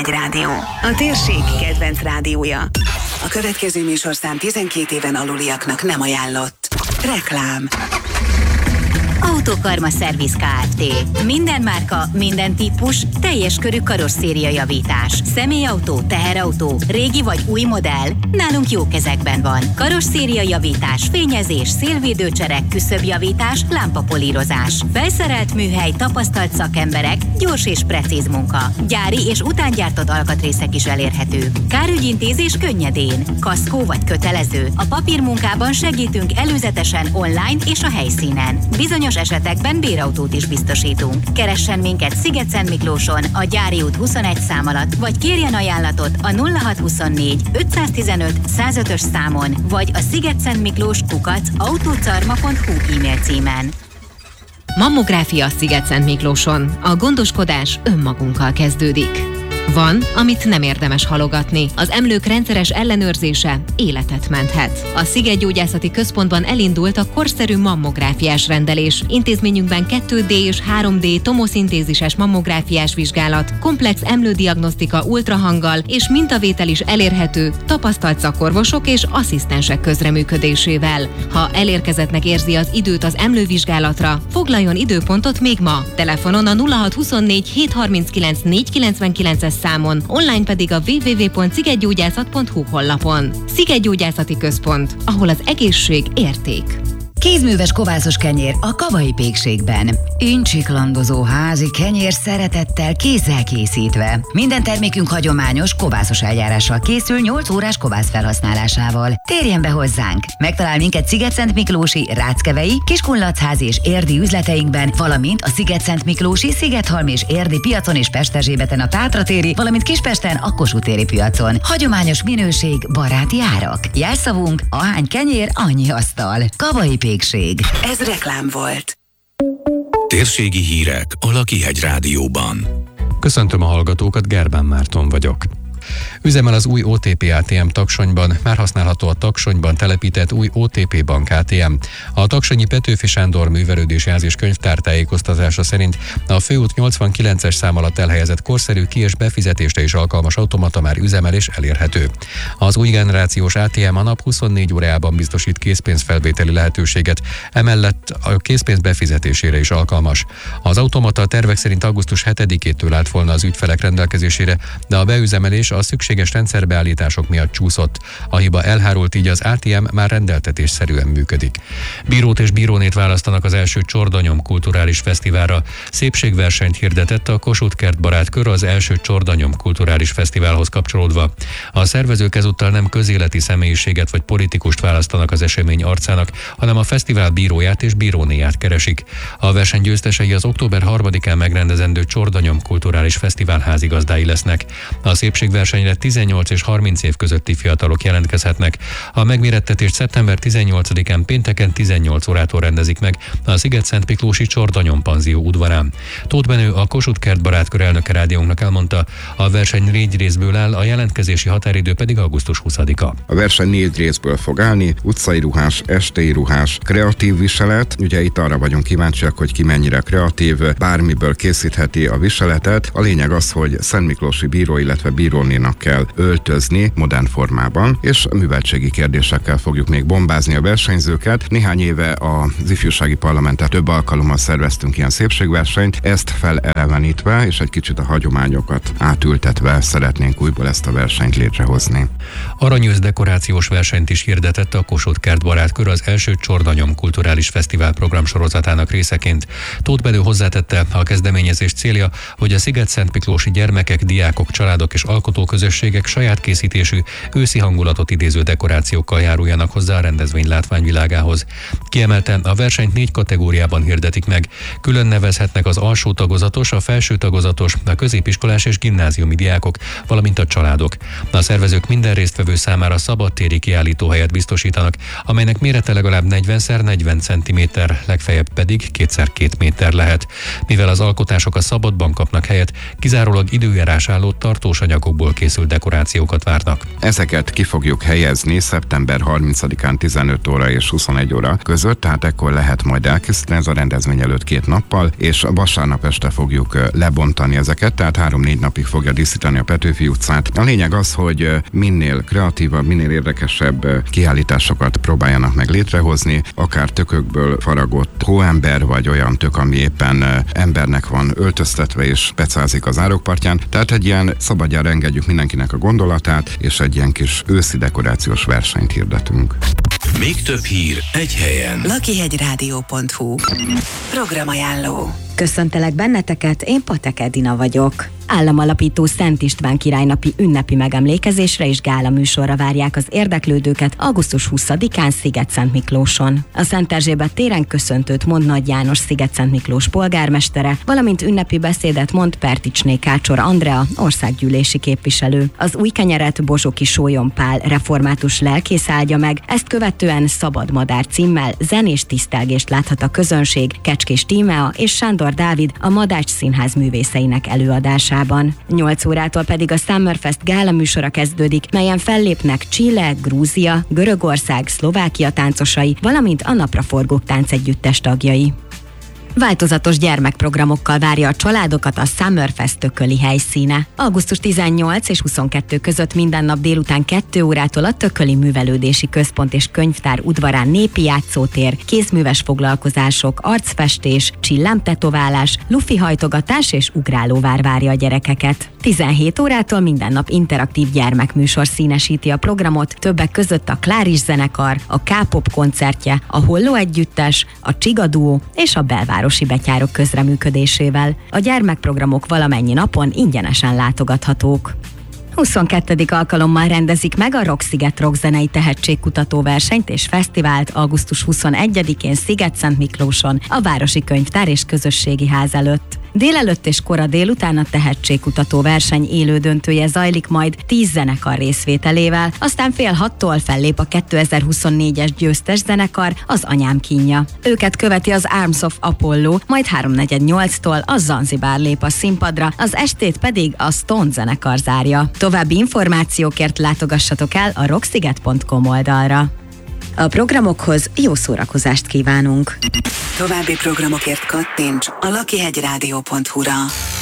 Rádió, a térség kedvenc rádiója. A következő műsorszám 12 éven aluliaknak nem ajánlott. Reklám. Autokarma Szerviz Kft. Minden márka, minden típus, teljes körű karosszériajavítás. Személyautó, teherautó, régi vagy új modell, nálunk jó kezekben van. Karosszériajavítás, fényezés, szélvédőcserek, küszöbjavítás, lámpapolírozás. Felszerelt műhely, tapasztalt szakemberek, gyors és precíz munka. Gyári és utángyártott alkatrészek is elérhetők. Kárügyintézés könnyedén. Kaszkó vagy kötelező. A papírmunkában segítünk előzetesen online és a helyszínen. Bizonyos esetekben bérautót is biztosítunk. Keressen minket Sziget-Szentmiklóson, a Gyári út 21 szám alatt, vagy kérjen ajánlatot a 0624 515 105-ös számon, vagy a szigetszentmiklós@autocarma.hu e-mail címen. Mammográfia Sziget-Szentmiklóson. A gondoskodás önmagunkkal kezdődik. Van, amit nem érdemes halogatni. Az emlők rendszeres ellenőrzése életet menthet. A Szigetgyógyászati Központban elindult a korszerű mammográfiás rendelés. Intézményünkben 2D és 3D tomoszintézises mammográfiás vizsgálat, komplex emlődiagnosztika ultrahanggal és mintavétel is elérhető tapasztalt szakorvosok és asszisztensek közreműködésével. Ha elérkezettnek érzi az időt az emlővizsgálatra, foglaljon időpontot még ma. Telefonon a 0624 739 499-es számon, online pedig a www.szigetgyógyászat.hu honlapon. Szigetgyógyászati Központ, ahol az egészség érték. Kézműves kovászos kenyér a Kavai Pékségben. Incsiklandozó házi kenyér szeretettel kézzel készítve. Minden termékünk hagyományos kovászos eljárással készül 8 órás kovász felhasználásával. Térjen be hozzánk! Megtalál minket Sziget-Szentmiklósi, Ráckevei, Kiskunlachházi és érdi üzleteinkben, valamint a Sziget-Szentmiklósi, Szigethalmi és érdi piacon és Pesterzsébeten a Tátratéri, valamint Kispesten a Kossuth téri piacon. Hagyományos minőség, baráti árak. Jelszavunk: ahány kenyér, annyi asztal. Kavai Pékség. Ez reklám volt. Térségi hírek a Lakihegy Rádióban. Köszöntöm a hallgatókat, Gerbán Márton vagyok. Üzemel az új OTP ATM Taksonyban, már használható a Taksonyban telepített új OTP Bank ATM. A taksonyi Petőfi Sándor Művelődési Ház és Könyvtár tájékoztatása szerint a főút 89-es szám alatt elhelyezett korszerű ki- és befizetésre is alkalmas automata már üzemel és elérhető. Az új generációs ATM a nap 24 órájában biztosít készpénzfelvételi lehetőséget, emellett a készpénz befizetésére is alkalmas. Az automata a tervek szerint augusztus 7-től állt volna az ügyfelek rendelkezésére, de a beüzemelés a szükséges rendszerbeállítások miatt csúszott. A hiba elhárult, így az ATM már rendeltetésszerűen működik. Bírót és bírónét választanak az első Csordanyom kulturális fesztiválra. Szépségversenyt hirdetett a Kossuth Kert Barátkör az első Csordanyom kulturális fesztiválhoz kapcsolódva. A szervezők ezúttal nem közéleti személyiséget vagy politikust választanak az esemény arcának, hanem a fesztivál bíróját és bírónéját keresik. A verseny győztesei az október 3-án megrendezendő Csordanyom kulturális fesztivál házigazdái lesznek. A szépségversenyre 18 és 30 év közötti fiatalok jelentkezhetnek. A megmérettetést szeptember 18-án pénteken 18 órától rendezik meg a Sziget-Szentmiklósi Csordanyom panzió udvarán. Tóth Benő, a Kossuth Kert Barátkör elnöke rádiónknak elmondta, a verseny 4 részből áll, a jelentkezési határidő pedig augusztus 20-a. A verseny 4 részből fog állni: utcai ruhás, estei ruhás, kreatív viselet. Ugye itt arra vagyunk kíváncsiak, hogy ki mennyire kreatív, bármiből készítheti a viseletet. A lényeg az, hogy szentmiklósi bíró, illetve bírónénak kell öltözni modern formában, és a műveltségi kérdésekkel fogjuk még bombázni a versenyzőket. Néhány éve az ifjúsági parlamenten több alkalommal szerveztünk ilyen szépségversenyt, ezt felelevenítve és egy kicsit a hagyományokat átültetve szeretnénk újból ezt a versenyt létrehozni. Aranyőz dekorációs versenyt is hirdetett a Kossuth Kert Barátkör az első Csordanyom kulturális fesztivál programsorozatának részeként. Tóth Benő hozzátette, a kezdeményezés célja, hogy a Sziget-Szentmiklósi gyermekek, diákok, családok és alkotóközösségek saját készítésű, őszi hangulatot idéző dekorációkkal járuljanak hozzá a rendezvény látványvilágához. Kiemelten, a versenyt 4 kategóriában hirdetik meg. Külön nevezhetnek az alsó tagozatos, a felső tagozatos, a középiskolás és gimnáziumi diákok, valamint a családok. A szervezők minden résztvevő számára szabadtéri kiállítóhelyet biztosítanak, amelynek mérete legalább 40x40 cm, legfeljebb pedig 2x2 méter lehet. Mivel az alkotások a szabadban kapnak helyet, kizárólag időjárás álló tartós anyagokból fából készült dekorációkat várnak. Ezeket ki fogjuk helyezni szeptember 30-án 15 óra és 21 óra között, tehát ekkor lehet majd elkészíteni, ez a rendezvény előtt 2 nappal, és vasárnap este fogjuk lebontani ezeket, tehát 3-4 napig fogja díszíteni a Petőfi utcát. A lényeg az, hogy minél kreatívabb, minél érdekesebb kiállításokat próbáljanak meg létrehozni, akár tökökből faragott hóember, vagy olyan tök, ami éppen embernek van öltöztetve és becázik az árokpartján. Tehát egy ilyen szabadjára engedjük mindenkinek a gondolatát, és egy ilyen kis őszi dekorációs versenyt hirdetünk. Még több hír egy helyen. lakihegyradio.hu Programajánló. Köszöntelek benneteket, én Patek Edina vagyok. Államalapító Szent István királynapi ünnepi megemlékezésre és gála műsorra várják az érdeklődőket augusztus 20-án Szigetszent Miklóson. A Szent Erzsébet téren köszöntőt mond Nagy János Szigetszent Miklós polgármestere, valamint ünnepi beszédet mond Perticsné Kácsor Andrea, országgyűlési képviselő. Az új kenyeret Bozsoki Sólyon Pál református lelkész áldja meg, ezt követően Szabad Madár címmel zenés tisztelgést láthat a közönség Kecskés Tímea és Sándor Dávid a Madács Színház művészeinek előadásában. 8 órától pedig a Summerfest gála műsora kezdődik, melyen fellépnek Chile, Grúzia, Görögország, Szlovákia táncosai, valamint a Napraforgók táncegyüttes tagjai. Változatos gyermekprogramokkal várja a családokat a Summerfest tököli helyszíne. Augusztus 18 és 22 között minden nap délután 2 órától a Tököli Művelődési Központ és Könyvtár udvarán népi játszótér, kézműves foglalkozások, arcfestés, csillámtetoválás, lufihajtogatás és ugrálóvár várja a gyerekeket. 17 órától minden nap interaktív gyermekműsor színesíti a programot, többek között a Kláris zenekar, a K-pop koncertje, a Holló együttes, a Csiga duó és a belvárosi betyárok közreműködésével. A gyermekprogramok valamennyi napon ingyenesen látogathatók. 22. alkalommal rendezik meg a Rocksziget rockzenei tehetségkutató versenyt és fesztivált augusztus 21-én Szigetszent Miklóson, a Városi Könyvtár és Közösségi Ház előtt. Délelőtt és kora délután a tehetségkutató verseny élő döntője zajlik majd 10 zenekar részvételével, aztán fél 6-tól fellép a 2024-es győztes zenekar, az Anyám kínja. Őket követi az Arms of Apollo, majd 3:48-tól a Zanzibár lép a színpadra, az estét pedig a Stone zenekar zárja. További információkért látogassatok el a rocksziget.com oldalra. A programokhoz jó szórakozást kívánunk! További programokért kattints a lakihegyradio.hu-ra.